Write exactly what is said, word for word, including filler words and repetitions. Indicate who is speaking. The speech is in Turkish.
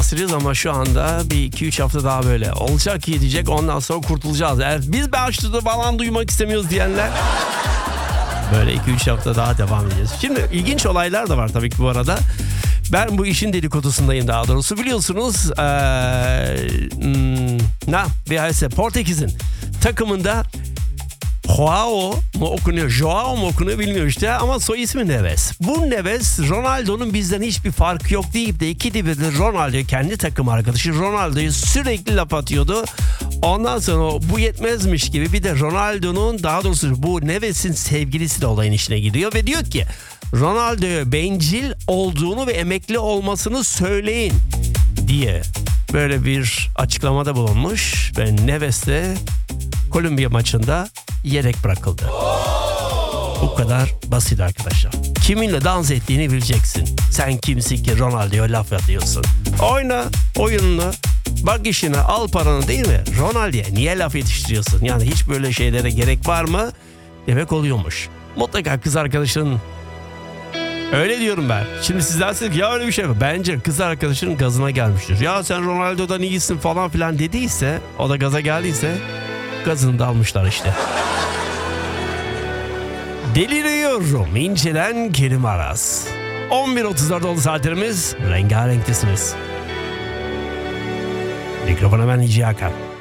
Speaker 1: bahsediyoruz ama şu anda bir iki üç hafta daha böyle olacak ki diyecek, ondan sonra kurtulacağız. Eğer biz başladı falan duymak istemiyoruz diyenler böyle iki üç hafta daha devam edeceğiz. Şimdi ilginç olaylar da var tabii ki bu arada. Ben bu işin dedikodusundayım daha doğrusu. Biliyorsunuz ee, hmm, na, V H S Portekiz'in takımında Joao mu okunuyor, Joao mu okunuyor bilmiyorum işte ama soy ismi Neves. Bu Neves, Ronaldo'nun bizden hiçbir farkı yok deyip de iki de Ronaldo, kendi takım arkadaşı Ronaldo'yu sürekli laf atıyordu. Ondan sonra bu yetmezmiş gibi bir de Ronaldo'nun, daha doğrusu bu Neves'in sevgilisi de olayın içine giriyor ve diyor ki Ronaldo'ya bencil olduğunu ve emekli olmasını söyleyin diye böyle bir açıklamada bulunmuş ve Neves de Kolombiya maçında yedek bırakıldı. Bu kadar basit arkadaşlar. Kiminle dans ettiğini bileceksin. Sen kimsin ki Ronaldo'ya laf atıyorsun? Oyna oyununu, bak işine, al paranı, değil mi? Ronaldo'ya niye laf yetiştiriyorsun? Yani hiç böyle şeylere gerek var mı? Demek oluyormuş. Mutlaka kız arkadaşın, öyle diyorum ben. Şimdi siz dersiniz ki ya öyle bir şey mi? Bence kız arkadaşının gazına gelmiştir. Ya sen Ronaldo'dan iyisin falan filan dediyse, o da gaza geldiyse gazını da almışlar işte. Deliriyorum. İncelen Kerim Aras. on bir otuz dört oldu saatlerimiz. Rengarenktesiniz. Mikrofona ben Hici Hakan.